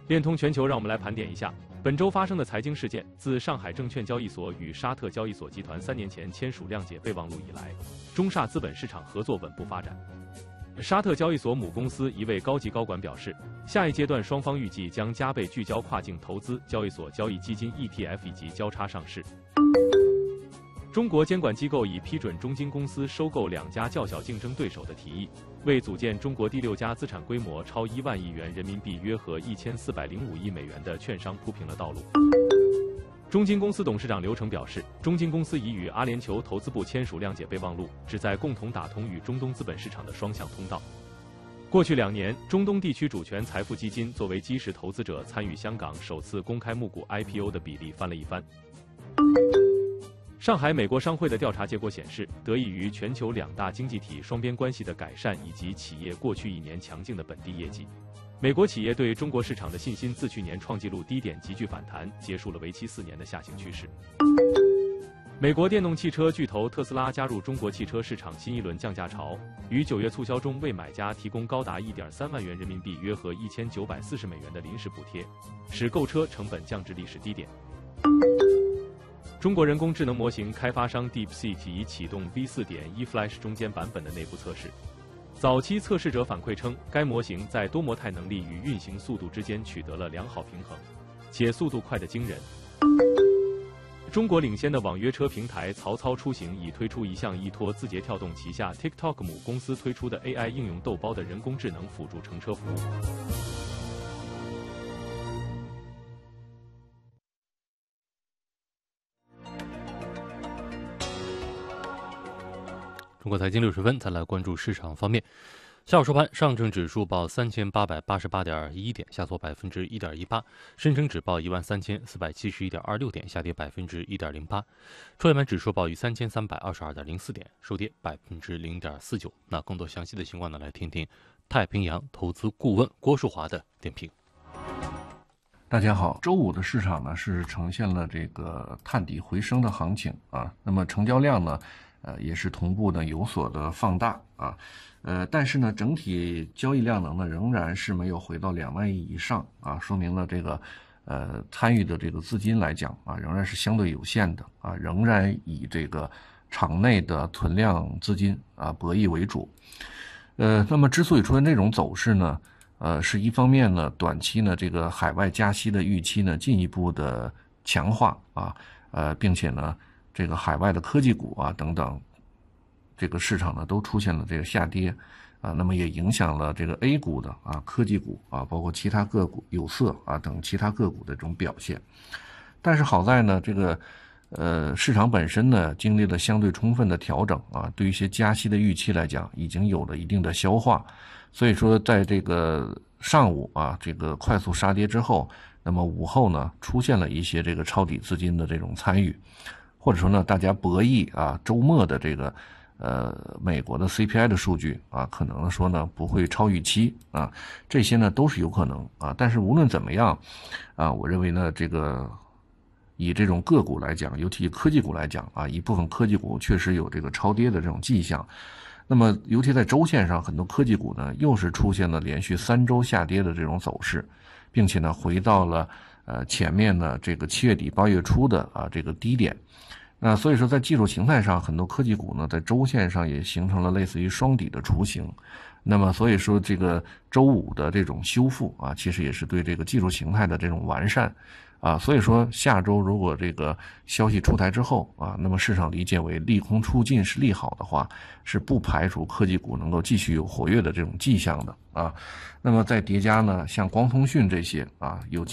链通全球，让我们来盘点一下本周发生的财经事件。自上海证券交易所与沙特交易所集团3年前签署谅解备忘录以来，中沙资本市场合作稳步发展。沙特交易所母公司一位高级高管表示，下一阶段双方预计将加倍聚焦跨境投资、交易所交易基金 ETF 以及交叉上市。中国监管机构已批准中金公司收购2家较小竞争对手的提议，为组建中国第6家资产规模超1万亿元人民币约合1405亿美元的券商铺平了道路。中金公司董事长刘成表示，中金公司已与阿联酋投资部签署谅解备忘录，旨在共同打通与中东资本市场的双向通道。过去2年，中东地区主权财富基金作为基石投资者参与香港首次公开募股 IPO 的比例翻了一番。上海美国商会的调查结果显示，得益于全球2大经济体双边关系的改善以及企业过去1年强劲的本地业绩，美国企业对中国市场的信心自去年创纪录低点急剧反弹，结束了为期4年的下行趋势。美国电动汽车巨头特斯拉加入中国汽车市场新一轮降价潮，于9月促销中为买家提供高达 1.3 万元人民币约合1940美元的临时补贴，使购车成本降至历史低点。中国人工智能模型开发商 DeepSeek 已启动 V4.1 Flash 中间版本的内部测试。早期测试者反馈称，该模型在多模态能力与运行速度之间取得了良好平衡，且速度快得惊人。中国领先的网约车平台曹操出行已推出一项依托字节跳动旗下 TikTok 母公司推出的 AI 应用豆包的人工智能辅助乘车服务。 中国财经60分，再来关注市场方面。下午收盘，上证指数报3888.1点，下挫1.18%；深成指报13471.26点，下跌1.08%；创业板指数报于3322.04点，收跌0.49%。那更多详细的情况呢，来听听太平洋投资顾问郭树华的点评。 大家好，周五的市场呢是呈现了这个探底回升的行情啊，那么成交量呢也是同步的有所的放大啊，但是呢，整体交易量能呢仍然是没有回到2万亿以上啊，说明了这个参与的这个资金来讲啊，仍然是相对有限的啊，仍然以这个场内的存量资金啊博弈为主。那么之所以出现这种走势呢，是一方面呢，短期呢这个海外加息的预期呢进一步的强化啊，并且呢，这个海外的科技股啊等等，这个市场呢都出现了这个下跌啊，那么也影响了这个 A 股的啊科技股啊，包括其他个股有色啊等其他个股的这种表现。但是好在呢，这个市场本身呢经历了相对充分的调整啊，对于一些加息的预期来讲，已经有了一定的消化。所以说，在这个上午啊这个快速杀跌之后，那么午后呢出现了一些这个抄底资金的这种参与。或者说呢，大家博弈啊，周末的这个美国的 CPI 的数据啊，可能说呢不会超预期啊，这些呢都是有可能啊。但是无论怎么样啊，我认为呢，这个以这种个股来讲，尤其科技股来讲啊，一部分科技股确实有这个超跌的这种迹象。那么尤其在周线上，很多科技股呢又是出现了连续3周下跌的这种走势，并且呢回到了前面呢这个7月底8月初的啊这个低点。那所以说在技术形态上，很多科技股呢在周线上也形成了类似于双底的雏形。那么所以说这个周五的这种修复啊，其实也是对这个技术形态的这种完善啊。所以说下周如果这个消息出台之后啊，那么市场理解为利空出尽是利好的话，是不排除科技股能够继续有活跃的这种迹象的啊。那么再叠加呢，像光通讯这些啊，有